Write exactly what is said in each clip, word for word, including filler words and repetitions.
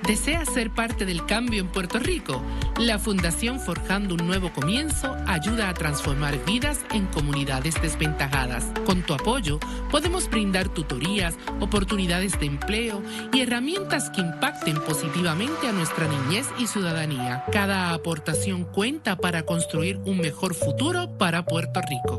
¿Deseas ser parte del cambio en Puerto Rico? La Fundación Forjando un Nuevo Comienzo ayuda a transformar vidas en comunidades desventajadas. Con tu apoyo, podemos brindar tutorías, oportunidades de empleo y herramientas que impacten positivamente a nuestra niñez y ciudadanía. Cada aportación cuenta para construir un mejor futuro para Puerto Rico.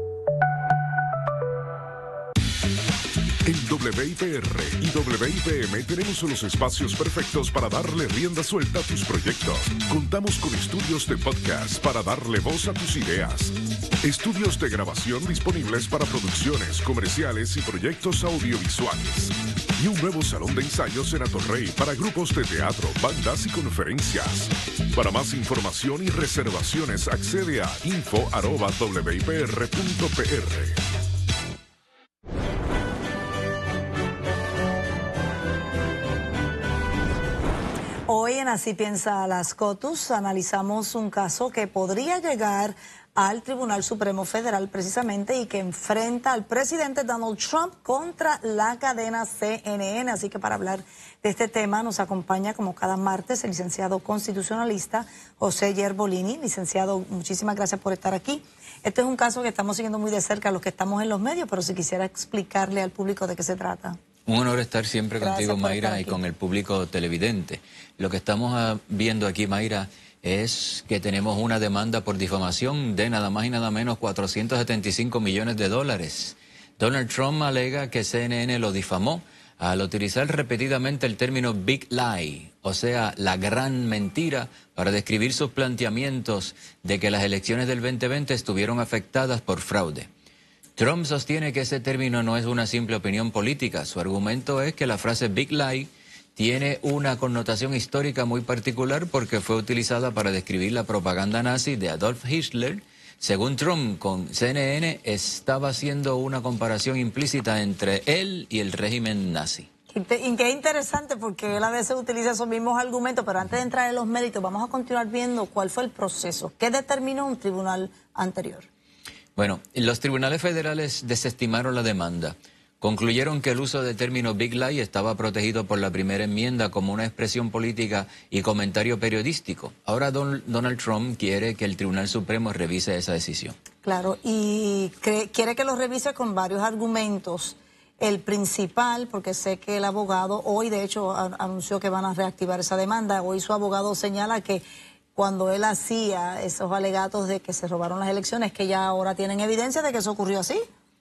En W I P R y W I P M tenemos los espacios perfectos para darle rienda suelta a tus proyectos. Contamos con estudios de podcast para darle voz a tus ideas. Estudios de grabación disponibles para producciones, comerciales y proyectos audiovisuales. Y un nuevo salón de ensayos en Atorrey para grupos de teatro, bandas y conferencias. Para más información y reservaciones accede a info arroba w i p r punto p r. Hoy en Así Piensa la SCOTUS analizamos un caso que podría llegar al Tribunal Supremo Federal precisamente y que enfrenta al presidente Donald Trump contra la cadena C N N. Así que para hablar de este tema nos acompaña como cada martes el licenciado constitucionalista José Yerbolini. Licenciado, muchísimas gracias por estar aquí. Este es un caso que estamos siguiendo muy de cerca los que estamos en los medios, pero si quisiera explicarle al público de qué se trata. Un honor estar siempre Gracias contigo, Mayra, y con el público televidente. Lo que estamos viendo aquí, Mayra, es que tenemos una demanda por difamación de nada más y nada menos cuatrocientos setenta y cinco millones de dólares. Donald Trump alega que C N N lo difamó al utilizar repetidamente el término Big Lie, o sea, la gran mentira, para describir sus planteamientos de que las elecciones del veinte veinte estuvieron afectadas por fraude. Trump sostiene que ese término no es una simple opinión política. Su argumento es que la frase Big Lie tiene una connotación histórica muy particular porque fue utilizada para describir la propaganda nazi de Adolf Hitler. Según Trump, con C N N estaba haciendo una comparación implícita entre él y el régimen nazi. Y qué interesante porque él a veces utiliza esos mismos argumentos, pero antes de entrar en los méritos vamos a continuar viendo cuál fue el proceso. ¿Qué determinó un tribunal anterior? Bueno, los tribunales federales desestimaron la demanda. Concluyeron que el uso del término Big Lie estaba protegido por la primera enmienda como una expresión política y comentario periodístico. Ahora don, Donald Trump quiere que el Tribunal Supremo revise esa decisión. Claro, y cree, quiere que lo revise con varios argumentos. El principal, porque sé que el abogado, hoy de hecho a, anunció que van a reactivar esa demanda, hoy su abogado señala que cuando él hacía esos alegatos de que se robaron las elecciones, que ya ahora tienen evidencia de que eso ocurrió así.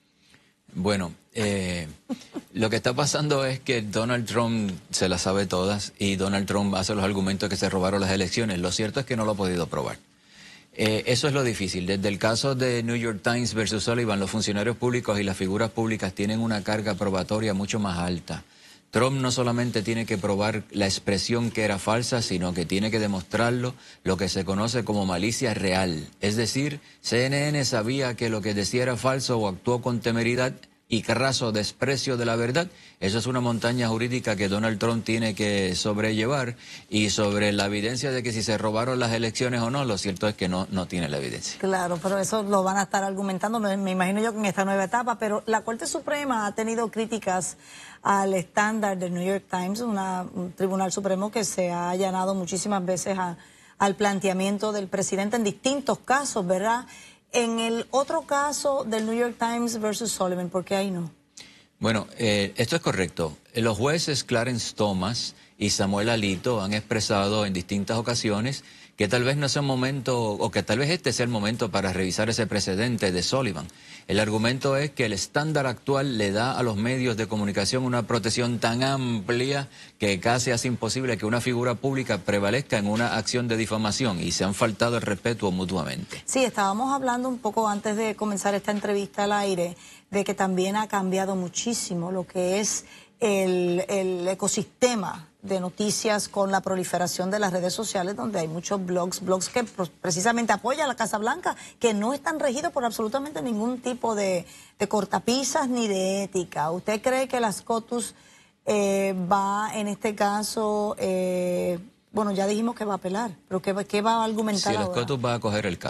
Bueno, eh, lo que está pasando es que Donald Trump se las sabe todas y Donald Trump hace los argumentos que se robaron las elecciones. Lo cierto es que no lo ha podido probar. Eh, eso es lo difícil. Desde el caso de New York Times versus Sullivan, los funcionarios públicos y las figuras públicas tienen una carga probatoria mucho más alta. Trump no solamente tiene que probar la expresión que era falsa, sino que tiene que demostrarlo, lo que se conoce como malicia real. Es decir, C N N sabía que lo que decía era falso o actuó con temeridad y craso desprecio de la verdad. Eso es una montaña jurídica que Donald Trump tiene que sobrellevar, y sobre la evidencia de que si se robaron las elecciones o no, lo cierto es que no, no tiene la evidencia. Claro, pero eso lo van a estar argumentando, me, me imagino yo, que en esta nueva etapa, pero la Corte Suprema ha tenido críticas al estándar del New York Times, una, un tribunal supremo que se ha allanado muchísimas veces a, al planteamiento del presidente en distintos casos, ¿verdad? En el otro caso del New York Times versus Sullivan, ¿por qué ahí no? Bueno, eh, esto es correcto. Los jueces Clarence Thomas y Samuel Alito han expresado en distintas ocasiones que tal vez no sea un momento, o que tal vez este sea el momento para revisar ese precedente de Sullivan. El argumento es que el estándar actual le da a los medios de comunicación una protección tan amplia que casi hace imposible que una figura pública prevalezca en una acción de difamación, y se han faltado el respeto mutuamente. Sí, estábamos hablando un poco antes de comenzar esta entrevista al aire de que también ha cambiado muchísimo lo que es el, el ecosistema de noticias con la proliferación de las redes sociales, donde hay muchos blogs, blogs que precisamente apoyan a la Casa Blanca, que no están regidos por absolutamente ningún tipo de, de cortapisas ni de ética. ¿Usted cree que la SCOTUS eh, va en este caso, eh, bueno, ya dijimos que va a apelar, pero qué, qué va a argumentar Sí, la ahora? SCOTUS va a coger el caso.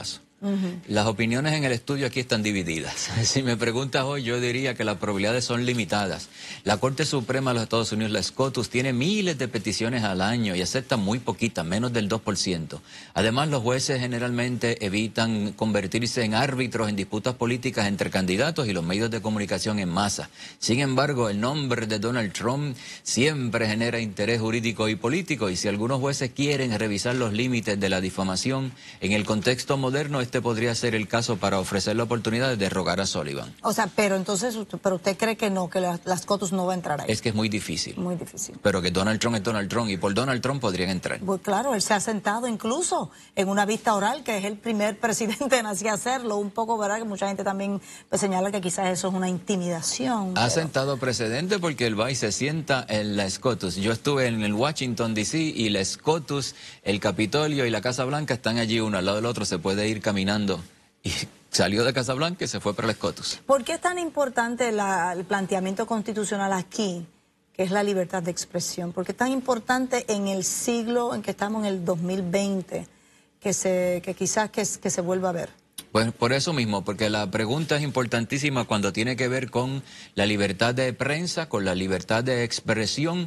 Uh-huh. Las opiniones en el estudio aquí están divididas. Si me preguntas hoy, yo diría que las probabilidades son limitadas. La Corte Suprema de los Estados Unidos, la SCOTUS, tiene miles de peticiones al año y acepta muy poquitas, menos del dos por ciento. Además, los jueces generalmente evitan convertirse en árbitros en disputas políticas entre candidatos y los medios de comunicación en masa. Sin embargo, el nombre de Donald Trump siempre genera interés jurídico y político, y si algunos jueces quieren revisar los límites de la difamación, en el contexto moderno este podría ser el caso para ofrecer la oportunidad de derrogar a Sullivan. O sea, pero entonces, pero usted cree que no, que la, las SCOTUS no va a entrar ahí. Es que es muy difícil. Muy difícil. Pero que Donald Trump es Donald Trump, y por Donald Trump podrían entrar. Pues claro, él se ha sentado incluso en una vista oral, que es el primer presidente en así hacerlo, un poco, ¿verdad? Que mucha gente también pues, señala que quizás eso es una intimidación. Ha pero... sentado precedente porque él va y se sienta en la SCOTUS. Yo estuve en el Washington, D C, y la SCOTUS, el Capitolio y la Casa Blanca están allí uno al lado del otro, se puede ir caminando. Y salió de Casa Blanca y se fue para la SCOTUS. ¿Por qué es tan importante la, el planteamiento constitucional aquí, que es la libertad de expresión? ¿Por qué es tan importante en el siglo en que estamos, en el dos mil veinte, que, se, que quizás que, que se vuelva a ver? Pues por eso mismo, porque la pregunta es importantísima cuando tiene que ver con la libertad de prensa, con la libertad de expresión,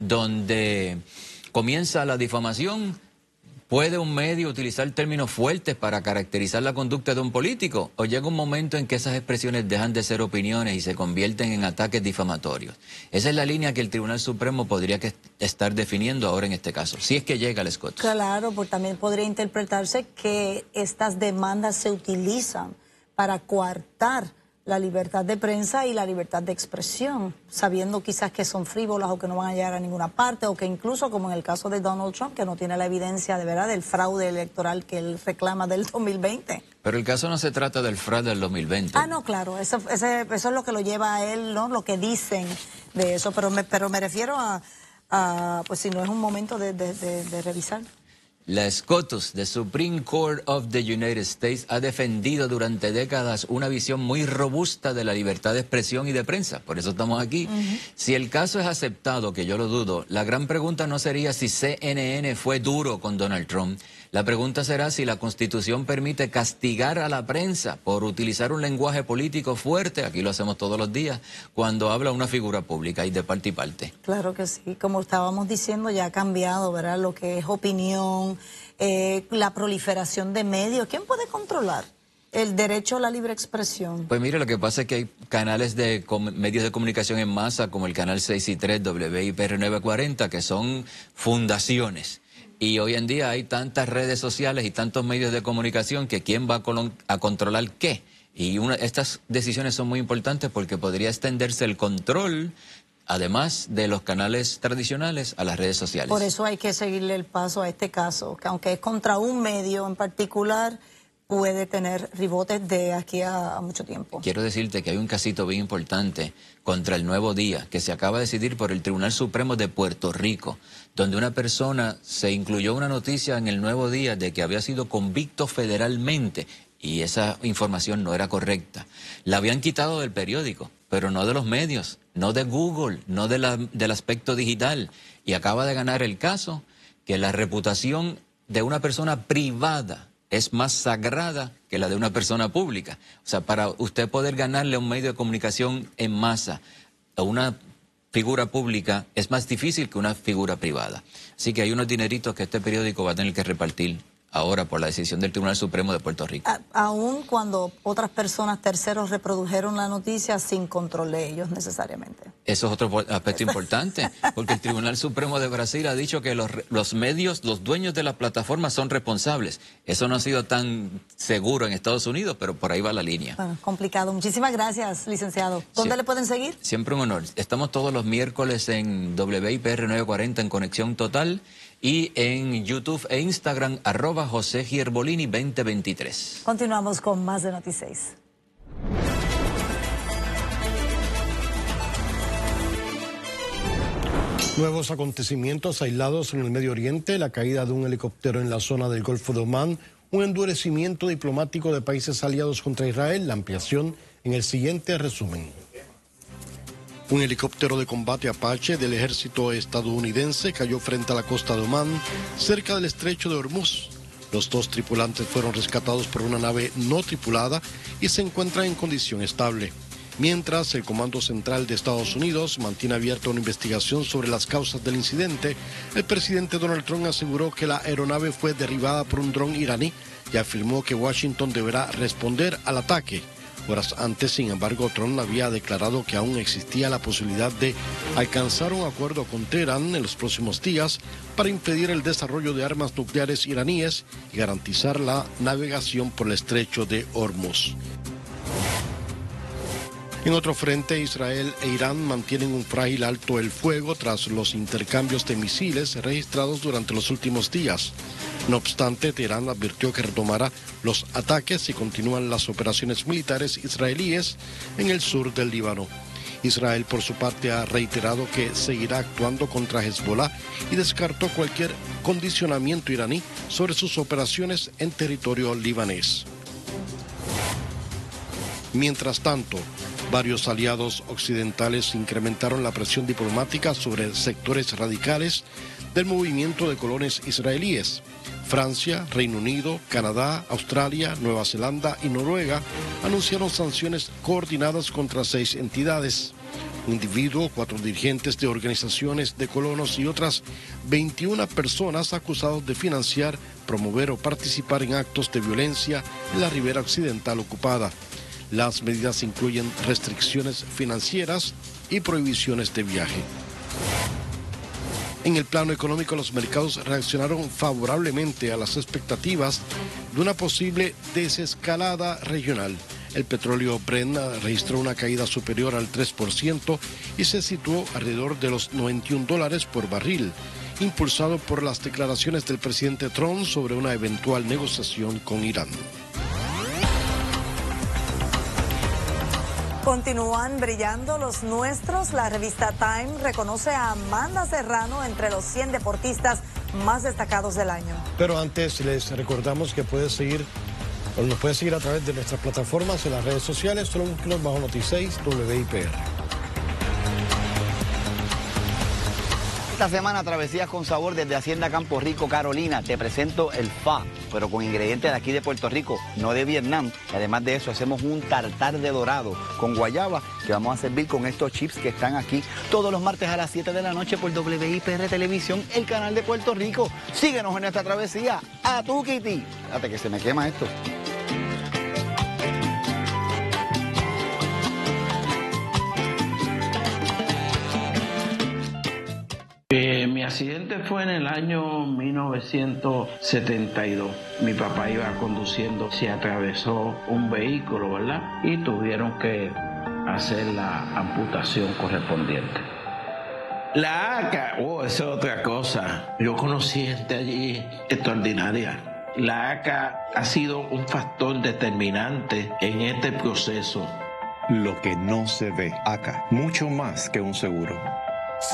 donde comienza la difamación. ¿Puede un medio utilizar términos fuertes para caracterizar la conducta de un político? ¿O llega un momento en que esas expresiones dejan de ser opiniones y se convierten en ataques difamatorios? Esa es la línea que el Tribunal Supremo podría que estar definiendo ahora en este caso, si es que llega al SCOTUS. Claro, porque también podría interpretarse que estas demandas se utilizan para coartar la libertad de prensa y la libertad de expresión, sabiendo quizás que son frívolas o que no van a llegar a ninguna parte, o que incluso, como en el caso de Donald Trump, que no tiene la evidencia de verdad del fraude electoral que él reclama del dos mil veinte. Pero el caso no se trata del fraude del dos mil veinte. Ah, no, claro, eso, ese, eso es lo que lo lleva a él, ¿no? Lo que dicen de eso, pero me, pero me refiero a, a, pues si no es un momento de, de, de, de revisar. La SCOTUS, the Supreme Court of the United States, ha defendido durante décadas una visión muy robusta de la libertad de expresión y de prensa. Por eso estamos aquí. Uh-huh. Si el caso es aceptado, que yo lo dudo, la gran pregunta no sería si C N N fue duro con Donald Trump. La pregunta será si la Constitución permite castigar a la prensa por utilizar un lenguaje político fuerte, aquí lo hacemos todos los días, cuando habla una figura pública, y de parte y parte. Claro que sí, como estábamos diciendo, ya ha cambiado, ¿verdad? Lo que es opinión, eh, la proliferación de medios. ¿Quién puede controlar el derecho a la libre expresión? Pues mire, lo que pasa es que hay canales de medios de comunicación en masa, como el canal seis y tres, W I P R novecientos cuarenta, que son fundaciones. Y hoy en día hay tantas redes sociales y tantos medios de comunicación que quién va a, a controlar qué. Y una, estas decisiones son muy importantes porque podría extenderse el control, además de los canales tradicionales, a las redes sociales. Por eso hay que seguirle el paso a este caso, que aunque es contra un medio en particular, puede tener ribotes de aquí a, a mucho tiempo. Quiero decirte que hay un casito bien importante contra el Nuevo Día, que se acaba de decidir por el Tribunal Supremo de Puerto Rico, donde una persona se incluyó una noticia en el Nuevo Día de que había sido convicto federalmente, y esa información no era correcta. La habían quitado del periódico, pero no de los medios, no de Google, no de la, del aspecto digital, y acaba de ganar el caso que la reputación de una persona privada es más sagrada que la de una persona pública. O sea, para usted poder ganarle a un medio de comunicación en masa, a una figura pública, es más difícil que una figura privada. Así que hay unos dineritos que este periódico va a tener que repartir ahora por la decisión del Tribunal Supremo de Puerto Rico. A, aún cuando otras personas, terceros, reprodujeron la noticia sin control de ellos necesariamente. Eso es otro aspecto importante, porque el Tribunal Supremo de Brasil ha dicho que los, los medios, los dueños de las plataformas son responsables. Eso no ha sido tan seguro en Estados Unidos, pero por ahí va la línea. Bueno, complicado. Muchísimas gracias, licenciado. ¿Dónde sí. le pueden seguir? Siempre un honor. Estamos todos los miércoles en W I P R novecientos cuarenta en Conexión Total, y en YouTube e Instagram, arroba José Gierbolini veinte veintitrés. Continuamos con más de Notiseis. Nuevos acontecimientos aislados en el Medio Oriente, la caída de un helicóptero en la zona del Golfo de Omán, un endurecimiento diplomático de países aliados contra Israel, la ampliación en el siguiente resumen. Un helicóptero de combate Apache del ejército estadounidense cayó frente a la costa de Omán, cerca del estrecho de Hormuz. Los dos tripulantes fueron rescatados por una nave no tripulada y se encuentran en condición estable. Mientras, el Comando Central de Estados Unidos mantiene abierta una investigación sobre las causas del incidente, el presidente Donald Trump aseguró que la aeronave fue derribada por un dron iraní y afirmó que Washington deberá responder al ataque. Horas antes, sin embargo, Trump había declarado que aún existía la posibilidad de alcanzar un acuerdo con Teherán en los próximos días para impedir el desarrollo de armas nucleares iraníes y garantizar la navegación por el estrecho de Hormuz. En otro frente, Israel e Irán mantienen un frágil alto el fuego tras los intercambios de misiles registrados durante los últimos días. No obstante, Teherán advirtió que retomará los ataques y continúan las operaciones militares israelíes en el sur del Líbano. Israel, por su parte, ha reiterado que seguirá actuando contra Hezbollah y descartó cualquier condicionamiento iraní sobre sus operaciones en territorio libanés. Mientras tanto, varios aliados occidentales incrementaron la presión diplomática sobre sectores radicales del movimiento de colonos israelíes. Francia, Reino Unido, Canadá, Australia, Nueva Zelanda y Noruega anunciaron sanciones coordinadas contra seis entidades. Un individuo, cuatro dirigentes de organizaciones de colonos y otras veintiuna personas acusados de financiar, promover o participar en actos de violencia en la ribera occidental ocupada. Las medidas incluyen restricciones financieras y prohibiciones de viaje. En el plano económico, los mercados reaccionaron favorablemente a las expectativas de una posible desescalada regional. El petróleo Brent registró una caída superior al tres por ciento y se situó alrededor de los noventa y un dólares por barril, impulsado por las declaraciones del presidente Trump sobre una eventual negociación con Irán. Continúan brillando los nuestros. La revista Time reconoce a Amanda Serrano entre los cien deportistas más destacados del año. Pero antes les recordamos que puedes seguir, o nos puedes seguir a través de nuestras plataformas en las redes sociales. Solo búsquenos bajo Noti seis W I P R. Esta semana, Travesías con Sabor desde Hacienda Campo Rico, Carolina. Te presento el pho, pero con ingredientes de aquí de Puerto Rico, no de Vietnam. Y además de eso, hacemos un tartar de dorado con guayaba que vamos a servir con estos chips que están aquí todos los martes a las siete de la noche por W I P R Televisión, el canal de Puerto Rico. Síguenos en esta travesía. ¡A tu Kitty! Fíjate que se me quema esto. Eh, mi accidente fue en el año mil novecientos setenta y dos. Mi papá iba conduciendo, se atravesó un vehículo, ¿verdad? Y tuvieron que hacer la amputación correspondiente. La A C A, oh, esa es otra cosa. Yo conocí gente allí extraordinaria. La A C A ha sido un factor determinante en este proceso. Lo que no se ve, A C A, mucho más que un seguro.